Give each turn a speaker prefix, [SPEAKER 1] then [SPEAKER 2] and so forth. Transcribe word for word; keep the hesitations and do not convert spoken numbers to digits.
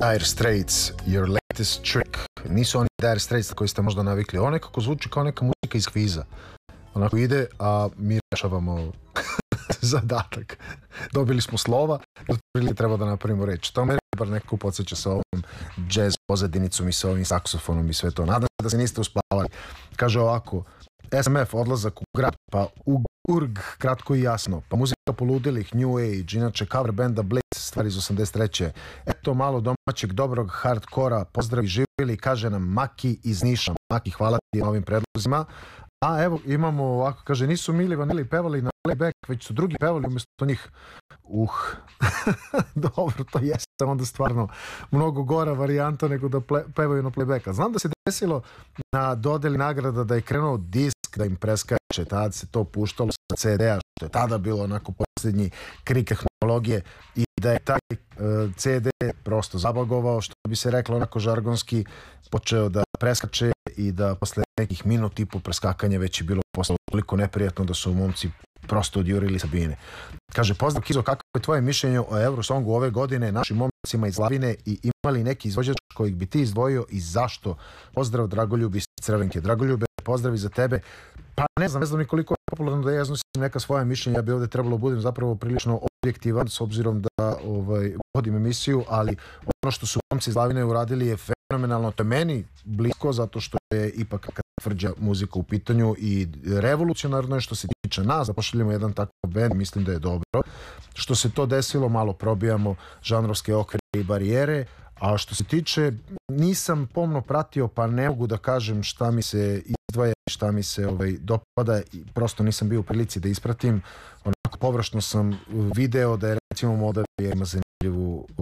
[SPEAKER 1] Dire Straits, Your Latest Trick. Nisu oni Dire Straits na koji ste možda navikli. Ovo nekako zvuči kao neka muzika iz kviza. Onako ide, a mi rešavamo zadatak. Dobili smo slova i otprilike treba da napravimo reč. To meni bar nekako podsjeća sa ovom jazz pozadinicom i sa ovim saksofonom i sve to. Nadam se da se niste uspavali. Kaže ovako, S M F, odlazak u grad, pa u Urg, kratko i jasno, pa muzika poludilih, New Age, inače cover benda Blitz, stvari iz osamdeset treće Eto malo domaćeg dobrog hardkora, pozdravi živjeli, kaže nam Maki iz Niša. Maki, hvala ti na ovim predlozima. A evo imamo ovako, kaže, nisu Mili Vanili pevali na playback, već su drugi pevali umjesto njih. Uh, dobro, to jeste onda stvarno mnogo gora varijanta nego da ple, pevaju na playbacka. Znam da se desilo na dodeli nagrada da je krenuo disk da im preskače, tada se to puštalo sa C D-a, što je tada bilo onako posljednji krik tehnologije i da je taj uh, C D prosto zabagovao, što bi se reklo onako žargonski, počeo da preskače i da posle nekih minut i po preskakanja već je bilo postalo toliko neprijatno da su momci prosto odjurili sa bine. Kaže, pozdrav Kizo, kako je tvoje mišljenje o Eurosongu ove godine, našim momcima iz Lavine i imali neki izvođač kojeg bi ti izdvojio i zašto? Pozdrav Dragoljubi iz Crvenke. Dragoljube, pozdrav i za tebe. Pa ne znam, ne znam ni koliko je popularno da ja iznosim neka svoja mišljenja, ja bi ovdje trebalo budem zapravo prilično objektivan s obzirom da ovaj, vodim emisiju, ali ono što su momci iz Lavine uradili je fenomenalno, to je meni blisko zato što je ipak tvrđa muzika u pitanju i revolucionarno je što se tiče nas, da pošaljemo jedan takav band, mislim da je dobro. Što se to desilo, malo probijamo žanrovske okvire i barijere, a što se tiče, nisam pomno pratio, pa ne mogu da kažem šta mi se izdvaja, šta mi se ovaj, dopada i prosto nisam bio u prilici da ispratim. Onako površno sam video da je recimo Moldavija ima zanimljivu